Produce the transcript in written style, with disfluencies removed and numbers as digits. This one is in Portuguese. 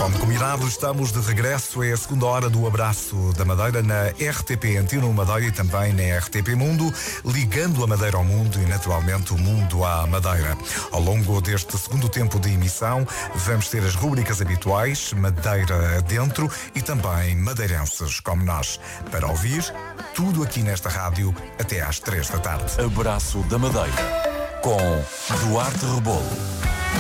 Como combinado, estamos de regresso. É a segunda hora do Abraço da Madeira na RTP Antena Madeira e também na RTP Mundo, ligando a Madeira ao mundo e, naturalmente, o mundo à Madeira. Ao longo deste segundo tempo de emissão, vamos ter as rubricas habituais, Madeira Adentro e também madeirenses como nós. Para ouvir, tudo aqui nesta rádio até às 3 da tarde. Abraço da Madeira, com Duarte Rebolo.